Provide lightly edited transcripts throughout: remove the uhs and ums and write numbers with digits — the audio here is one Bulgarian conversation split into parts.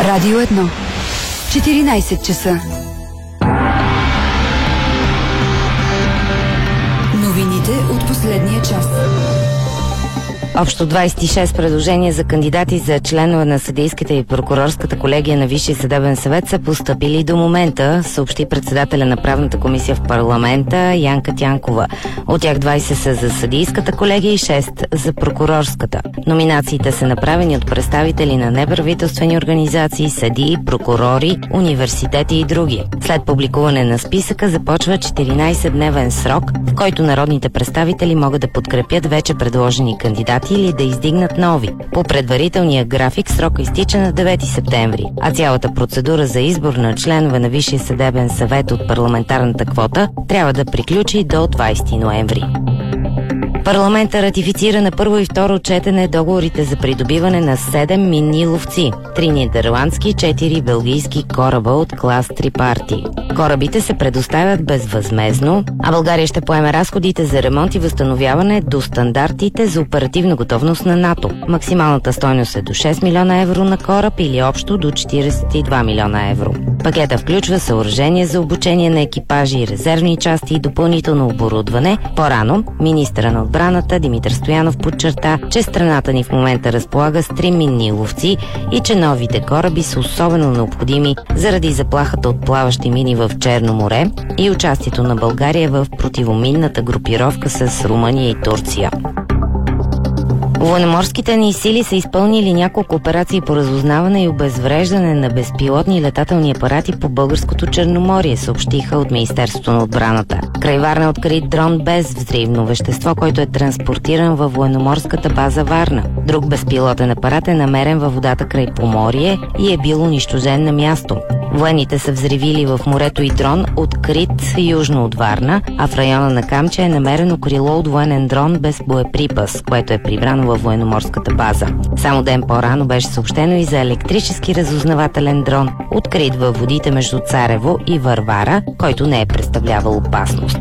Радио 1. 14 часа. Новините от последния час. Общо 26 предложения за кандидати за членове на съдийската и прокурорската колегия на Висшия съдебен съвет са постъпили до момента, съобщи председателя на правната комисия в парламента Янка Тянкова. От тях 20 са за съдийската колегия и 6 за прокурорската. Номинациите са направени от представители на неправителствени организации, съдии, прокурори, университети и други. След публикуване на списъка започва 14-дневен срок, в който народните представители могат да подкрепят вече предложени кандидати или да издигнат нови. По предварителния график срока изтича на 9 септември, а цялата процедура за избор на членове на Висшия съдебен съвет от парламентарната квота трябва да приключи до 20 ноември. Парламента ратифицира на първо и второ четене договорите за придобиване на 7 минни ловци, 3 нидерландски, 4 белгийски кораба от клас Трипарти. Корабите се предоставят безвъзмездно, а България ще поеме разходите за ремонт и възстановяване до стандартите за оперативна готовност на НАТО. Максималната стойност е до 6 милиона евро на кораб или общо до 42 милиона евро. Пакета включва съоръжение за обучение на екипажи, резервни части и допълнително оборудване. По-рано министъра на отбраната Димитър Стоянов подчерта, че страната ни в момента разполага с 3 минни ловци и че новите кораби са особено необходими заради заплахата от плаващи мини в Черно море и участието на България в противоминната групировка с Румъния и Турция. Военноморските ни сили са изпълнили няколко операции по разузнаване и обезвреждане на безпилотни летателни апарати по българското Черноморие, съобщиха от Министерството на отбраната. Край Варна е открит дрон без взривно вещество, който е транспортиран във военноморската база Варна. Друг безпилотен апарат е намерен във водата край Поморие и е бил унищожен на място. Военните са взривили в морето и дрон, открит южно от Варна, а в района на Камча е намерено крило от военен дрон без боеприпас, което е прибрано във военноморската база. Само ден по-рано беше съобщено и за електрически разузнавателен дрон, открит във водите между Царево и Варвара, който не е представлявал опасност.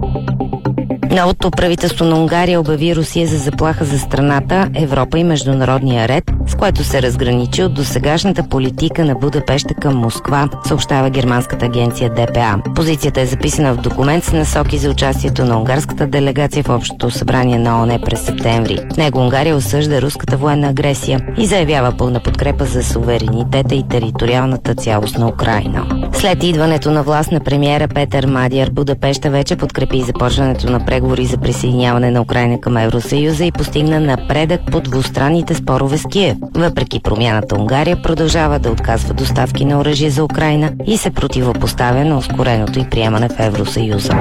Новото правителство на Унгария обяви Русия за заплаха за страната, Европа и международния ред, с което се разграничи от досегашната политика на Будапеща към Москва, съобщава германската агенция ДПА. Позицията е записана в документ с насоки за участието на унгарската делегация в Общото събрание на ООН през септември. В него Унгария осъжда руската военна агресия и заявява пълна подкрепа за суверенитета и териториалната цялост на Украйна. След идването на власт на премиера Петър Мадияр, Будапеща вече подкрепи започването на преговори за присъединяване на Украйна към Евросъюза и постигна напредък по двустранните спорове с Киев. Въпреки промяната, Унгария продължава да отказва доставки на оръжие за Украйна и се противопоставя на ускореното й приемане в Евросъюза.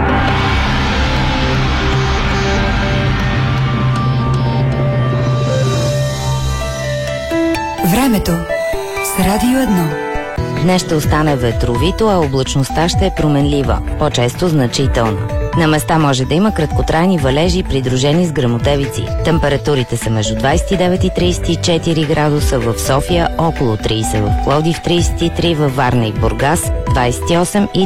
Времето с Радио 1. Днес ще остане ветровито, а облачността ще е променлива, по-често значителна. На места може да има краткотрайни валежи, придружени с гръмотевици. Температурите са между 29 и 34 градуса в София, около 30 в Пловдив, 33 във Варна и Бургас, 28 и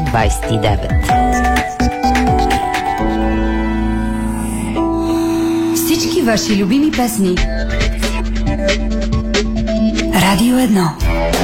29. Всички ваши любими песни. Радио 1.